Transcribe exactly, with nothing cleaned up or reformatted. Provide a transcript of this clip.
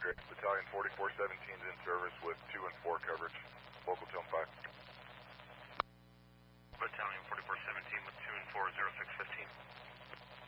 Battalion forty-four seventeen is in service with two and four coverage. Local